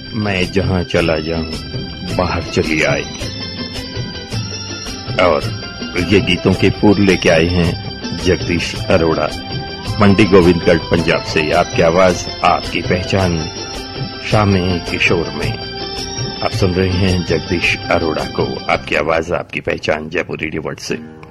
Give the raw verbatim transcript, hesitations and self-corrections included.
मैं जहां चला जाऊं बाहर चली आए। और ये गीतों के पूर्व लेके आए हैं जगदीश अरोड़ा, मंडी गोविंदगढ़ पंजाब से। आपकी आवाज आपकी पहचान शाम किशोर में आप सुन रहे हैं जगदीश अरोड़ा को। आपकी आवाज आपकी पहचान जयपुर रेडियो वर्ल्ड से।